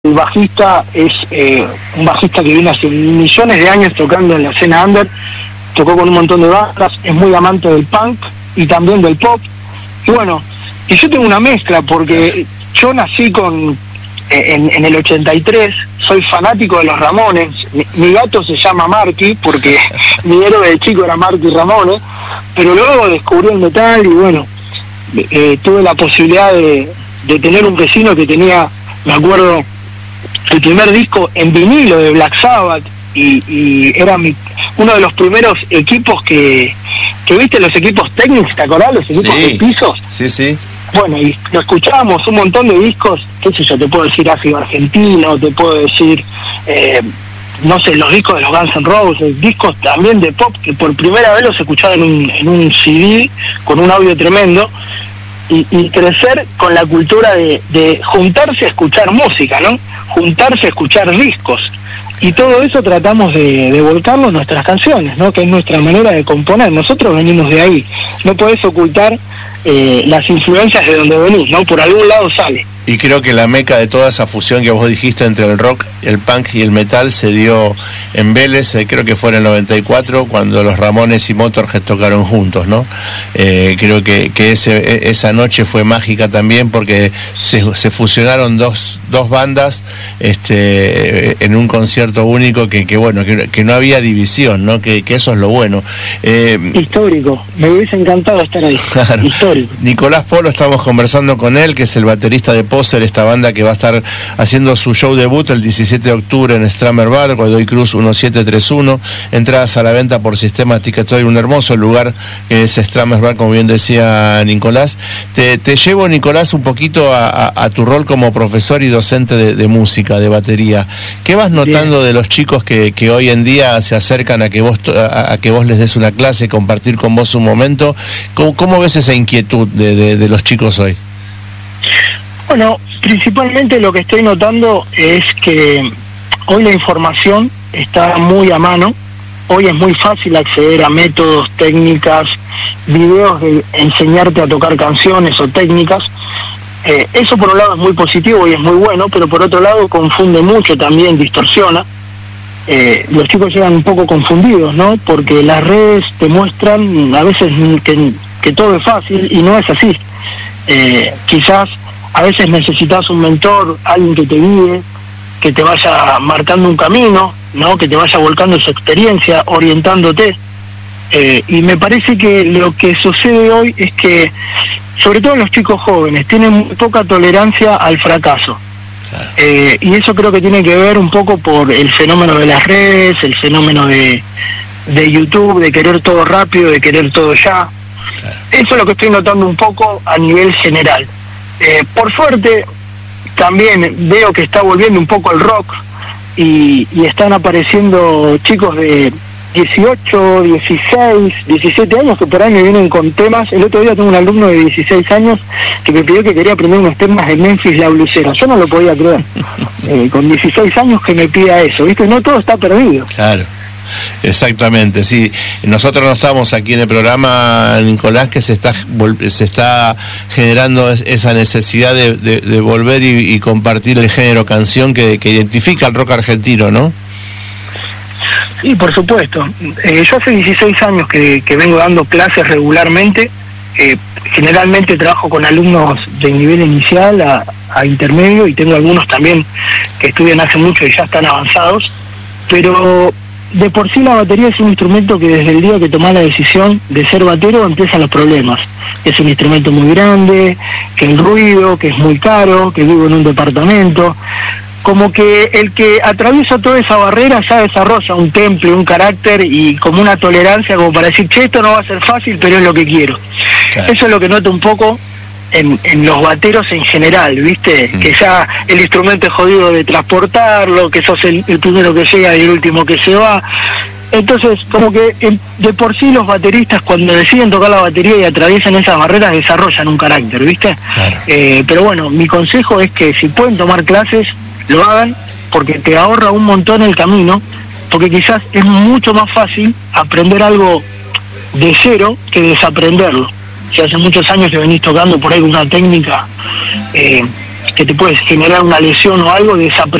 El bajista es un bajista que viene hace millones de años tocando en la escena under, tocó con un montón de bandas, es muy amante del punk y también del pop. Y bueno, y yo tengo una mezcla porque yo nací en el 83, soy fanático de los Ramones, mi gato se llama Marky porque mi héroe de chico era Marky Ramones, pero luego descubrí el metal y bueno, tuve la posibilidad de tener un vecino que tenía, me acuerdo, el primer disco en vinilo de Black Sabbath y era uno de los primeros equipos que viste, los equipos técnicos, ¿te acordás? Los equipos de pisos. Sí, sí. Bueno, y lo escuchábamos un montón de discos, qué sé yo, te puedo decir Ácido Argentino, te puedo decir, no sé, los discos de los Guns N' Roses, discos también de pop que por primera vez los escuchaba en un CD con un audio tremendo. Y crecer con la cultura de juntarse a escuchar música, ¿no? Juntarse a escuchar discos. Y todo eso tratamos de volcarlo en nuestras canciones, ¿no? Que es nuestra manera de componer. Nosotros venimos de ahí. No podés ocultar las influencias de donde venís, ¿no? Por algún lado sale. Y creo que la meca de toda esa fusión que vos dijiste entre el rock, el punk y el metal se dio en Vélez, creo que fue en el 94, cuando los Ramones y Motorhead tocaron juntos, ¿no? Creo que esa noche fue mágica también porque se fusionaron dos bandas en un concierto único que no había división, ¿no? Que eso es lo bueno. Histórico, me hubiese encantado estar ahí. Claro. Histórico. Nicolás Polo, estamos conversando con él, que es el baterista de Poser, esta banda que va a estar haciendo su show debut el 17 de octubre en Stramer Bar, Godoy Cruz 1731, entradas a la venta por sistema Ticketoy, un hermoso lugar que es Stramer Bar, como bien decía Nicolás. Te llevo, Nicolás, un poquito a tu rol como profesor y docente de música, de batería. ¿Qué vas notando bien de los chicos que hoy en día se acercan a que vos les des una clase, compartir con vos un momento? ¿Cómo ves esa inquietud de los chicos hoy? Bueno, principalmente lo que estoy notando es que hoy la información está muy a mano. Hoy es muy fácil acceder a métodos, técnicas, videos de enseñarte a tocar canciones o técnicas. Eso por un lado es muy positivo y es muy bueno, pero por otro lado confunde mucho también, distorsiona. Los chicos llegan un poco confundidos, ¿no? Porque las redes te muestran a veces que todo es fácil y no es así. Quizás a veces necesitas un mentor, alguien que te guíe, que te vaya marcando un camino, ¿no? Que te vaya volcando su experiencia, orientándote. Y me parece que lo que sucede hoy es que, sobre todo los chicos jóvenes, tienen muy poca tolerancia al fracaso. Claro. Y eso creo que tiene que ver un poco por el fenómeno de las redes, el fenómeno de YouTube, de querer todo rápido, de querer todo ya. Claro. Eso es lo que estoy notando un poco a nivel general. Por suerte, también veo que está volviendo un poco el rock y están apareciendo chicos de 18, 16, 17 años que por ahí me vienen con temas. El otro día tengo un alumno de 16 años que me pidió que quería aprender unos temas de Memphis La Blusera. Yo no lo podía creer. Con 16 años que me pida eso, ¿viste? No todo está perdido. Claro. Exactamente, sí. Nosotros no estamos aquí en el programa, Nicolás, que se está generando esa necesidad de volver y compartir el género canción que identifica al rock argentino, ¿no? Sí, por supuesto. Yo hace 16 años que vengo dando clases regularmente. Generalmente trabajo con alumnos de nivel inicial a intermedio y tengo algunos también que estudian hace mucho y ya están avanzados, pero de por sí la batería es un instrumento que desde el día que tomás la decisión de ser batero empiezan los problemas. Es un instrumento muy grande, que el ruido, que es muy caro, que vivo en un departamento. Como que el que atraviesa toda esa barrera ya desarrolla un temple, un carácter y como una tolerancia como para decir, che, esto no va a ser fácil, pero es lo que quiero. Claro. Eso es lo que noto un poco en los bateros en general, ¿viste? Que ya el instrumento es jodido de transportarlo, que sos el primero que llega y el último que se va. Entonces, como que de por sí los bateristas cuando deciden tocar la batería y atraviesan esas barreras desarrollan un carácter, ¿viste? Claro. Pero bueno, mi consejo es que si pueden tomar clases, lo hagan, porque te ahorra un montón el camino, porque quizás es mucho más fácil aprender algo de cero que desaprenderlo. Si hace muchos años que venís tocando por ahí una técnica, que te puedes generar una lesión o algo de esa